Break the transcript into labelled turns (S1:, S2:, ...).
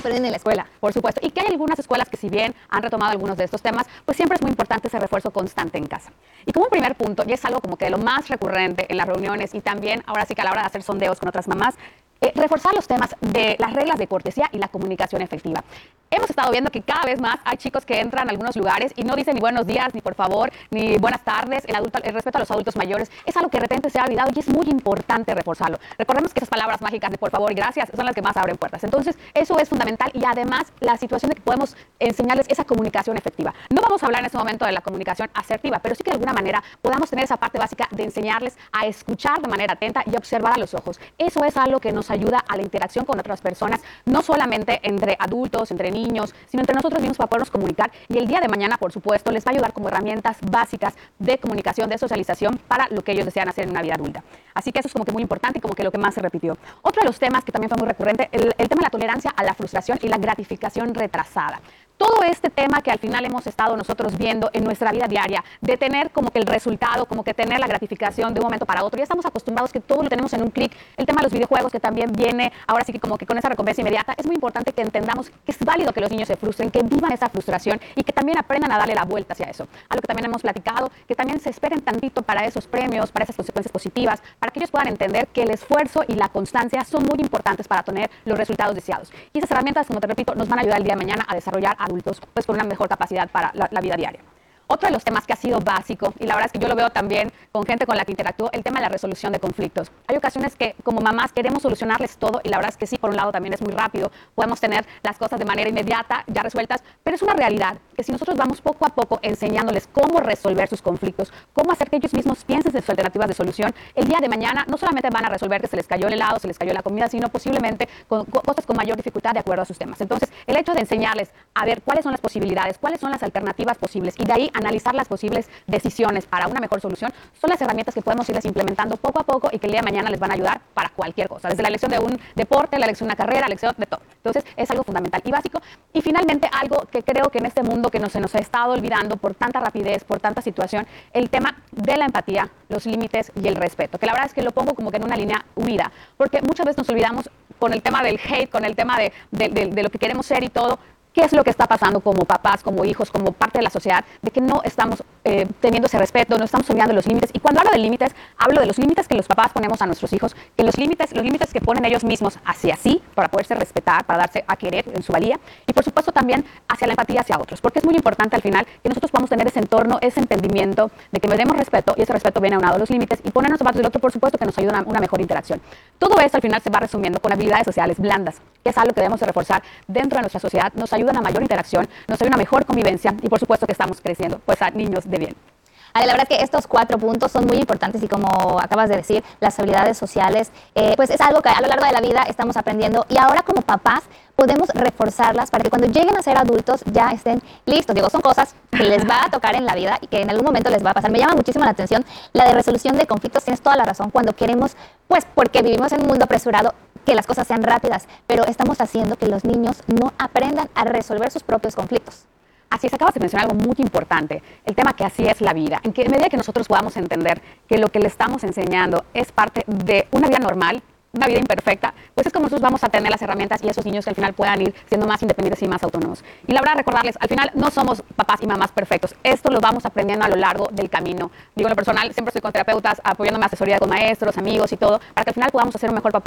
S1: aprenden en la escuela.
S2: Por supuesto. Y que hay algunas escuelas que si bien han retomado algunos de estos temas, pues siempre es muy importante ese refuerzo constante en casa. Y como un primer punto, y es algo como que de lo más recurrente en las reuniones y también ahora sí que a la hora de hacer sondeos con otras mamás, reforzar los temas de las reglas de cortesía y la comunicación efectiva. Hemos estado viendo que cada vez más hay chicos que entran a algunos lugares y no dicen ni buenos días, ni por favor, ni buenas tardes. El respeto a los adultos mayores es algo que de repente se ha olvidado y es muy importante reforzarlo. Recordemos que esas palabras mágicas de por favor y gracias son las que más abren puertas. Entonces, eso es fundamental y además la situación de que podemos enseñarles esa comunicación efectiva. No vamos a hablar en este momento de la comunicación asertiva, pero sí que de alguna manera podamos tener esa parte básica de enseñarles a escuchar de manera atenta y observar a los ojos. Eso es algo que nos ayuda a la interacción con otras personas, no solamente entre adultos, entre niños, sino entre nosotros mismos para podernos comunicar. Y el día de mañana, por supuesto, les va a ayudar como herramientas básicas de comunicación, de socialización para lo que ellos desean hacer en una vida adulta. Así que eso es como que muy importante y como que lo que más se repitió. Otro de los temas que también fue muy recurrente, el tema de la tolerancia a la frustración y la gratificación retrasada. Todo este tema que al final hemos estado nosotros viendo en nuestra vida diaria, de tener como que el resultado, como que tener la gratificación de un momento para otro. Ya estamos acostumbrados que todo lo tenemos en un clic. El tema de los videojuegos que también viene ahora sí que como que con esa recompensa inmediata. Es muy importante que entendamos que es válido que los niños se frustren, que vivan esa frustración y que también aprendan a darle la vuelta hacia eso. Algo que también hemos platicado, que también se esperen tantito para esos premios, para esas consecuencias positivas, para que ellos puedan entender que el esfuerzo y la constancia son muy importantes para tener los resultados deseados. Y esas herramientas, como te repito, nos van a ayudar el día de mañana a desarrollar adultos pues con una mejor capacidad para la vida diaria. Otro de los temas que ha sido básico, y la verdad es que yo lo veo también con gente con la que interactúo, el tema de la resolución de conflictos. Hay ocasiones que como mamás queremos solucionarles todo y la verdad es que sí, por un lado también es muy rápido, podemos tener las cosas de manera inmediata, ya resueltas, pero es una realidad que si nosotros vamos poco a poco enseñándoles cómo resolver sus conflictos, cómo hacer que ellos mismos piensen en sus alternativas de solución, el día de mañana no solamente van a resolver que se les cayó el helado, se les cayó la comida, sino posiblemente con cosas con mayor dificultad de acuerdo a sus temas. Entonces, el hecho de enseñarles a ver cuáles son las posibilidades, cuáles son las alternativas posibles y de ahí analizar las posibles decisiones para una mejor solución, son las herramientas que podemos irles implementando poco a poco y que el día de mañana les van a ayudar para cualquier cosa, desde la elección de un deporte, la elección de una carrera, la elección de todo. Entonces, es algo fundamental y básico. Y finalmente, algo que creo que en este mundo que se nos ha estado olvidando por tanta rapidez, por tanta situación, el tema de la empatía, los límites y el respeto, que la verdad es que lo pongo como que en una línea unida, porque muchas veces nos olvidamos con el tema del hate, con el tema de lo que queremos ser y todo. ¿Qué es lo que está pasando como papás, como hijos, como parte de la sociedad? De que no estamos teniendo ese respeto, no estamos olvidando los límites. Y cuando hablo de límites, hablo de los límites que los papás ponemos a nuestros hijos, que los límites que ponen ellos mismos hacia sí, para poderse respetar, para darse a querer en su valía. Y por supuesto también hacia la empatía hacia otros, porque es muy importante al final que nosotros podamos tener ese entorno, ese entendimiento de que nos demos respeto y ese respeto viene aunado a los límites y ponernos zapatos del otro, por supuesto que nos ayuda a una mejor interacción. Todo esto al final se va resumiendo con habilidades sociales blandas, que es algo que debemos de reforzar dentro de nuestra sociedad, nos ayudan a mayor interacción, nos ayuda a una mejor convivencia y por supuesto que estamos creciendo pues a niños de bien.
S1: Ale, la verdad es que estos 4 puntos son muy importantes y como acabas de decir, las habilidades sociales, pues es algo que a lo largo de la vida estamos aprendiendo y ahora como papás podemos reforzarlas para que cuando lleguen a ser adultos ya estén listos. Digo, son cosas que les va a tocar en la vida y que en algún momento les va a pasar. Me llama muchísimo la atención la de resolución de conflictos, tienes toda la razón, cuando queremos, pues porque vivimos en un mundo apresurado, que las cosas sean rápidas, pero estamos haciendo que los niños no aprendan a resolver sus propios conflictos.
S2: Así es, acabas de mencionar algo muy importante, el tema que así es la vida, en que en medida que nosotros podamos entender que lo que le estamos enseñando es parte de una vida normal, una vida imperfecta, pues es como nosotros vamos a tener las herramientas y esos niños que al final puedan ir siendo más independientes y más autónomos. Y la verdad, recordarles, al final no somos papás y mamás perfectos, esto lo vamos aprendiendo a lo largo del camino. Digo, en lo personal, siempre estoy con terapeutas, apoyándome a asesoría con maestros, amigos y todo, para que al final podamos hacer un mejor papá